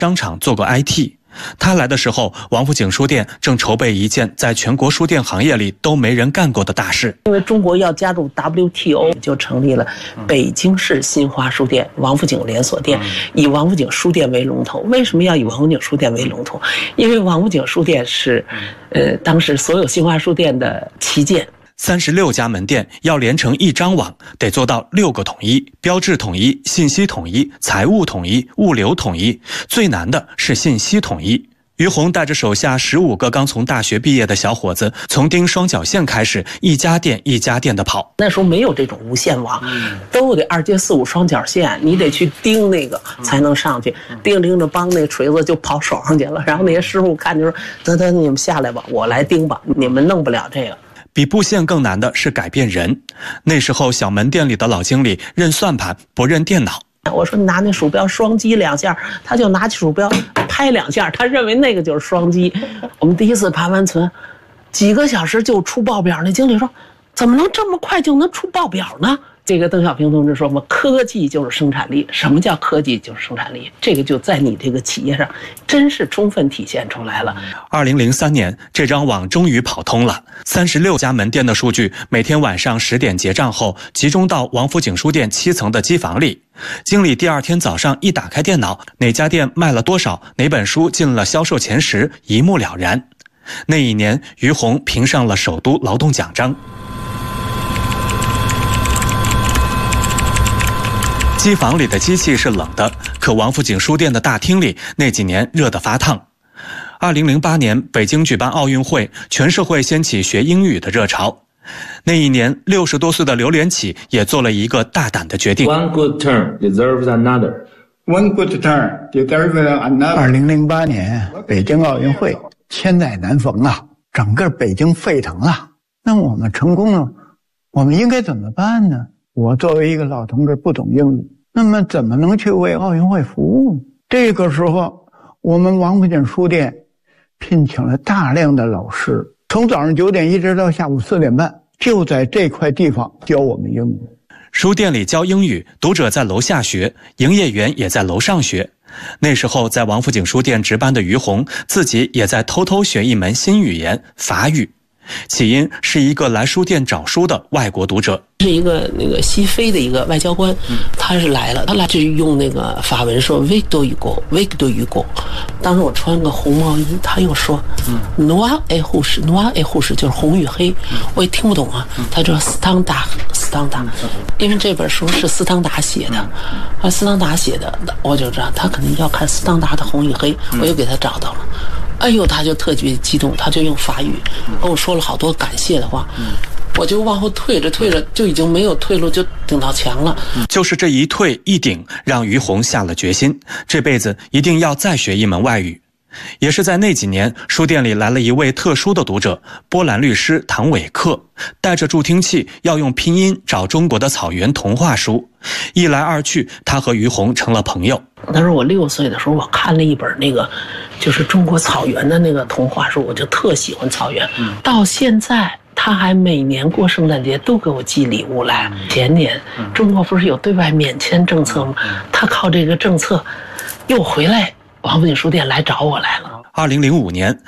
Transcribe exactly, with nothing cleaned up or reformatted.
商场做过 I T。他来的时候，王府井书店正筹备一件在全国书店行业里都没人干过的大事。 因为中国要加入 W T O， 就成立了北京市新华书店王府井连锁店，以王府井书店为龙头。为什么要以王府井书店为龙头？因为王府井书店是，呃，当时所有新华书店的旗舰。 三十六家门店要连成一张网，得做到六个统一：标志统一、信息统一、财务统一、物流统一。最难的是信息统一。于洪带着手下十五个刚从大学毕业的小伙子，从钉双绞线开始，一家店一家店的跑。 那时候没有这种无线网，都得二阶四五双绞线，你得去钉那个才能上去。钉钉着，帮那锤子就跑手上去了。然后那些师傅看就说：“得得，你们下来吧，我来钉吧，你们弄不了这个。” 比布线更难的是改变人。那时候小门店里的老经理认算盘不认电脑。 我说你拿那鼠标双击两下，他就拿起鼠标拍两下，他认为那个就是双击。我们第一次盘完存，几个小时就出报表，那经理说怎么能这么快就能出报表呢？这个邓小平同志说嘛，科技就是生产力。什么叫科技就是生产力？这个就在你这个企业上真是充分体现出来了。 二零零三年，这张网终于跑通了。三十六家门店的数据，每天晚上十点结账后，集中到王府井书店七层的机房里。经理第二天早上一打开电脑，哪家店卖了多少，哪本书进了销售前十，一目了然。那一年，于洪评上了首都劳动奖章。机房里的机器是冷的，可王府井书店的大厅里那几年热得发烫。二零零八年，北京举办奥运会，全社会掀起学英语的热潮。那一年，六十多岁的刘连起也做了一个大胆的决定。 One good turn deserves another. One good turn deserves another. 二零零八年北京奥运会，千载难逢啊，整个北京沸腾了。那我们成功了，我们应该怎么办呢？我作为一个老同志不懂英语，那么怎么能去为奥运会服务呢？这个时候，我们王府井书店聘请了大量的老师，从早上九点一直到下午四点半，就在这块地方教我们英语。 书店里教英语，读者在楼下学，营业员也在楼上学。那时候在王府井书店值班的于洪，自己也在偷偷学一门新语言法语。起因是一个来书店找书的外国读者， 是一个那个西非的一个外交官，他是来了，他来就用那个法文说 Victor Hugo，Victor Hugo。当时我穿个红毛衣，他又说 Noir et rouge，Noir et rouge就是红与黑，我也听不懂啊。他就说斯汤达，斯汤达，因为这本书是斯汤达写的，啊，斯汤达写的，我就知道他肯定要看斯汤达的红与黑，我又给他找到了。哎呦，他就特别激动，他就用法语跟我说了好多感谢的话，我就往后退着退着，就已经没有退路，就顶到墙了。 就是这一退一顶，让于洪下了决心，这辈子一定要再学一门外语。也是在那几年，书店里来了一位特殊的读者，波兰律师唐伟克，带着助听器要用拼音找中国的草原童话书。一来二去，他和于洪成了朋友。 那时候我六岁的时候，我看了一本那个就是中国草原的那个童话书，我就特喜欢草原。嗯、到现在他还每年过圣诞节都给我寄礼物来。嗯、前年中国不是有对外免签政策吗？嗯、他靠这个政策又回来王府井书店来找我来了。 二零零五年，